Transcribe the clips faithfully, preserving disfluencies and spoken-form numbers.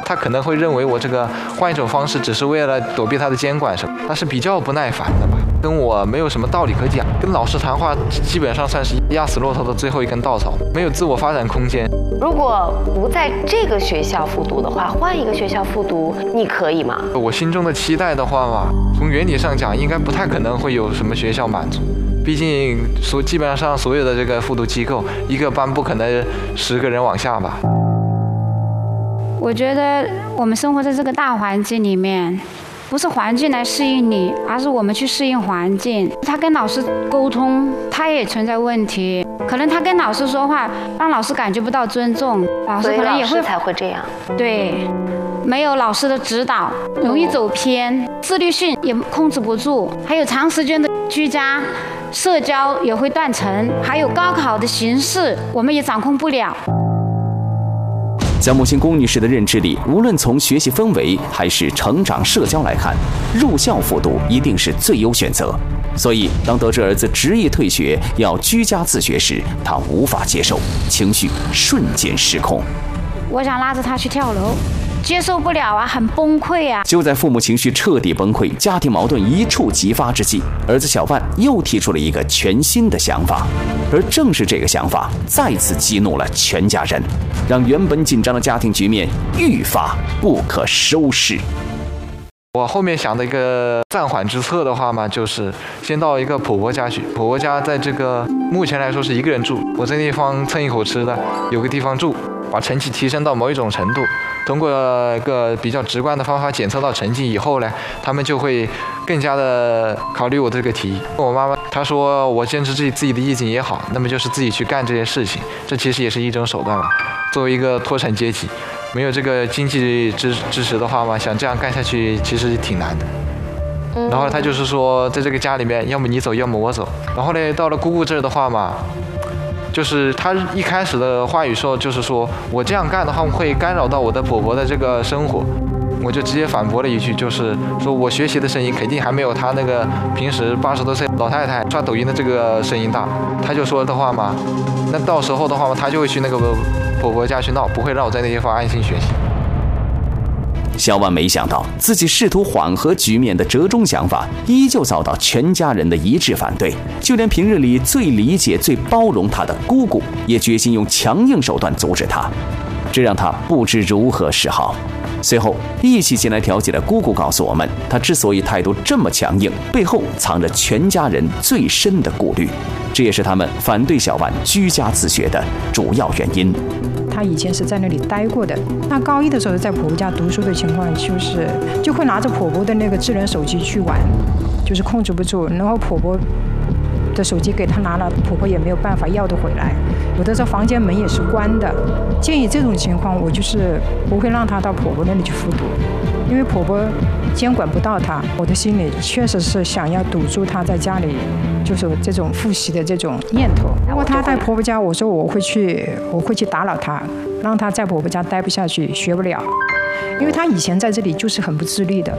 他可能会认为我这个换一种方式只是为了躲避他的监管什么，他是比较不耐烦的吧，跟我没有什么道理可讲。跟老师谈话基本上算是压死骆驼的最后一根稻草，没有自我发展空间。 如果不在这个学校复读的话，换一个学校复读，你可以吗？ 我心中的期待的话嘛，从原理上讲，应该不太可能会有什么学校满足。毕竟所基本上所有的这个复读机构，一个班不可能十个人往下吧。 我觉得我们生活在这个大环境里面，不是环境来适应你，而是我们去适应环境。他跟老师沟通，他也存在问题。可能他跟老师说话，让老师感觉不到尊重，老师可能也会才会这样。 对，没有老师的指导，容易走偏，自律性也控制不住，还有长时间的居家，社交也会断层，还有高考的形式，我们也掌控不了。 在木星龚女士的认知里，无论从学习氛围还是成长社交来看，入校复读一定是最优选择。所以，当得知儿子执意退学，要居家自学时，她无法接受，情绪瞬间失控。 我想拉着他去跳楼，接受不了啊，很崩溃啊！ 就在父母情绪彻底崩溃、家庭矛盾一触即发之际，儿子小万又提出了一个全新的想法，而正是这个想法再次激怒了全家人，让原本紧张的家庭局面愈发不可收拾。 我后面想的一个暂缓之策的话嘛，就是先到一个婆婆家去。婆婆家在这个目前来说是一个人住，我在那地方蹭一口吃的，有个地方住，把成绩提升到某一种程度，通过一个比较直观的方法检测到成绩以后呢，他们就会更加的考虑我这个提议。我妈妈她说我坚持自己自己的意见也好，那么就是自己去干这些事情，这其实也是一种手段嘛。作为一个脱产阶级，没有这个经济支支持的话嘛，想这样干下去其实挺难的。然后他就是说，在这个家里面，要么你走，要么我走。然后呢，到了姑姑这儿的话嘛，就是他一开始的话语说，就是说我这样干的话会干扰到我的婆婆的这个生活。我就直接反驳了一句，就是说我学习的声音肯定还没有他那个平时八十多岁老太太刷抖音的这个声音大。他就说的话嘛，那到时候的话嘛，他就会去那个婆婆家去闹，不会让我在那地方安心学习。 小万没想到，自己试图缓和局面的折中想法，依旧遭到全家人的一致反对。就连平日里最理解、最包容他的姑姑，也决心用强硬手段阻止他，这让他不知如何是好。随后，一起前来调解的姑姑告诉我们，她之所以态度这么强硬，背后藏着全家人最深的顾虑，这也是他们反对小万居家自学的主要原因。 她以前是在那里待过的，她高一的时候在婆婆家读书的情况，就是就会拿着婆婆的那个智能手机去玩，就是控制不住，然后婆婆的手机给她拿了，婆婆也没有办法要得回来，有的时候房间门也是关的。建议这种情况，我就是不会让她到婆婆那里去复读，因为婆婆监管不到她。我的心里确实是想要堵住她在家里就是这种复习的这种念头。如果她在婆婆家，我说我会去，我会去打扰她，让她在婆婆家待不下去，学不了，因为她以前在这里就是很不自律的。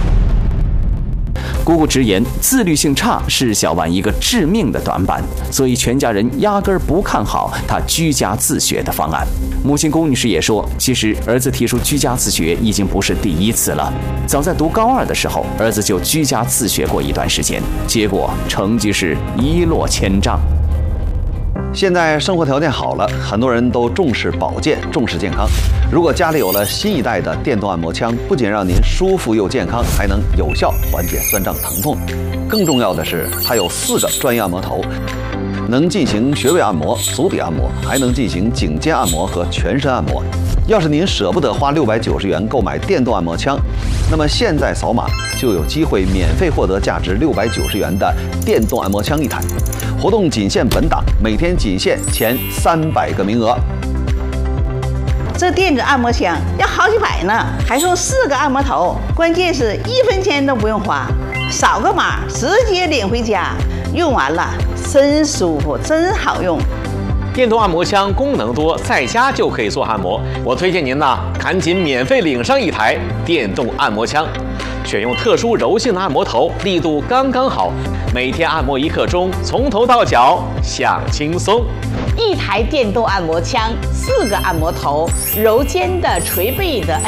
姑姑直言，自律性差是小万一个致命的短板，所以全家人压根儿不看好她居家自学的方案。母亲龚女士也说，其实儿子提出居家自学已经不是第一次了，早在读高二的时候，儿子就居家自学过一段时间，结果成绩是一落千丈。 现在生活条件好了，很多人都重视保健，重视健康。如果家里有了新一代的电动按摩枪，不仅让您舒服又健康，还能有效缓解酸胀疼痛。更重要的是，它有四个专业按摩头，能进行穴位按摩、足底按摩，还能进行颈肩按摩和全身按摩。要是您舍不得花六百九十元购买电动按摩枪，那么现在扫码就有机会免费获得价值六百九十元的电动按摩枪一台。活动仅限本档，每天仅限前三百个名额。 这电子按摩枪要好几百呢，还送四个按摩头，关键是一分钱都不用花，扫个码直接领回家，用完了真舒服，真好用。 电动按摩枪功能多，在家就可以做按摩。我推荐您呢，赶紧免费领上一台电动按摩枪，选用特殊柔性的按摩头，力度刚刚好，每天按摩一刻钟，从头到脚享轻松。 一台电动按摩枪，四个按摩头，柔肩的、捶背的。